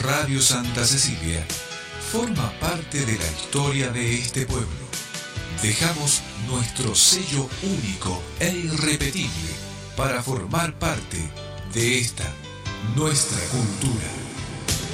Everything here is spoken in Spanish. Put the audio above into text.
Radio Santa Cecilia forma parte de la historia de este pueblo. Dejamos nuestro sello único e irrepetible para formar parte de esta, nuestra cultura.